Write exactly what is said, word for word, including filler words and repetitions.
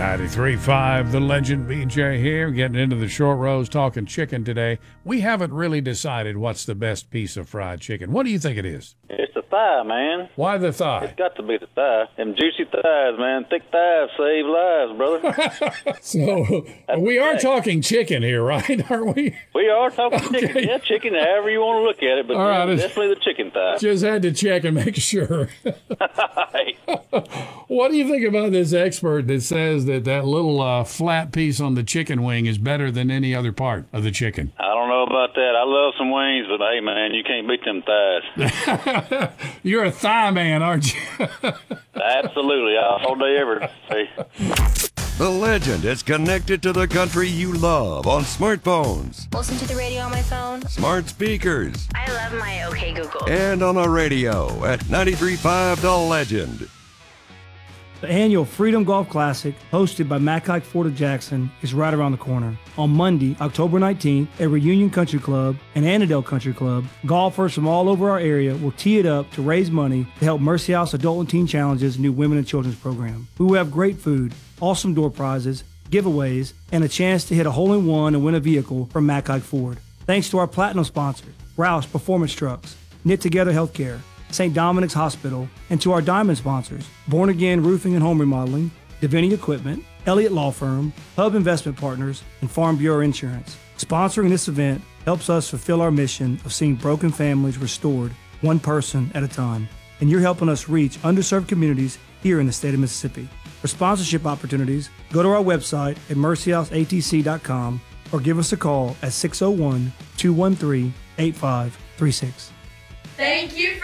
ninety-three point five, The Legend. B J here, getting into the short rows, talking chicken today. We haven't really decided what's the best piece of fried chicken. What do you think it is? It's the thigh, man. Why the thigh? It's got to be the thigh. Them juicy thighs, man. Thick thighs save lives, brother. So we are talking chicken here, right? Aren't we? We are talking chicken. Okay. Yeah, chicken, however you want to look at it, but All right, yeah, it's- definitely the chicken thigh. Just had to check and make sure. Hey, What do you think about this expert that says that that little uh, flat piece on the chicken wing is better than any other part of the chicken? I don't know about that. I love some wings, but hey, man, you can't beat them thighs. You're a thigh man, aren't you? Absolutely. All day, every day. The Legend is connected to the country you love on smartphones, Listen to the radio on my phone. smart speakers, I love my OK Google. and on the radio at ninety-three point five The Legend. The annual Freedom Golf Classic, hosted by Mac Haik Ford of Jackson, is right around the corner. On Monday, October nineteenth, at Reunion Country Club and Annandale Country Club, golfers from all over our area will tee it up to raise money to help Mercy House Adult and Teen Challenge's new Women and Children's program. We will have great food, awesome door prizes, giveaways, and a chance to hit a hole-in-one and win a vehicle from Mac Haik Ford. Thanks to our platinum sponsors, Roush Performance Trucks, Knit Together Healthcare, Saint Dominic's Hospital, and to our diamond sponsors, Born Again Roofing and Home Remodeling, Divinity Equipment, Elliott Law Firm, Hub Investment Partners, and Farm Bureau Insurance. Sponsoring this event helps us fulfill our mission of seeing broken families restored one person at a time. And you're helping us reach underserved communities here in the state of Mississippi. For sponsorship opportunities, go to our website at mercy house a t c dot com or give us a call at six oh one, two one three, eight five three six. Thank you for